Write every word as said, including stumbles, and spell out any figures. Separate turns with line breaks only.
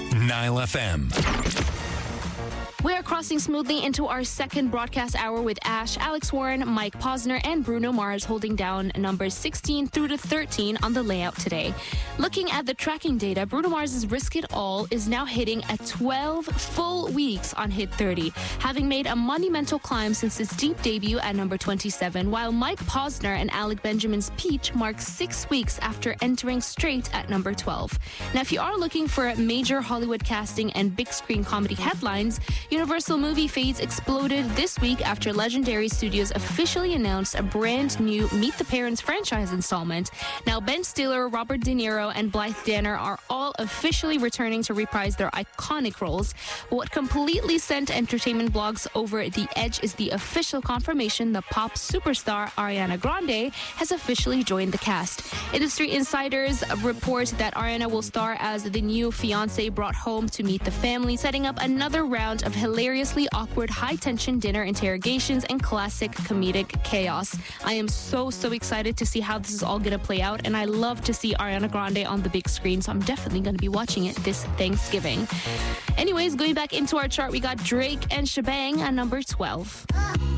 Nile F M.
We are crossing smoothly into our second broadcast hour with Ash, Alex Warren, Mike Posner, and Bruno Mars holding down numbers sixteen through to thirteen on the layout today. Looking at the tracking data, Bruno Mars' Risk It All is now hitting at twelve full weeks on hit thirty, having made a monumental climb since its deep debut at number twenty-seven, while Mike Posner and Alec Benjamin's Peach mark six weeks after entering straight at number twelve. Now, if you are looking for major Hollywood casting and big screen comedy headlines, Universal movie fades exploded this week after Legendary Studios officially announced a brand new Meet the Parents franchise installment. Now, Ben Stiller, Robert De Niro, and Blythe Danner are all officially returning to reprise their iconic roles. What completely sent entertainment blogs over the edge is the official confirmation the pop superstar Ariana Grande has officially joined the cast. Industry insiders report that Ariana will star as the new fiancé brought home to meet the family, setting up another round of hilariously awkward high-tension dinner interrogations and classic comedic chaos. I am so, so excited to see how this is all going to play out, and I love to see Ariana Grande on the big screen, so I'm definitely going to be watching it this Thanksgiving. Anyways, going back into our chart, we got Drake and Shebang at number twelve.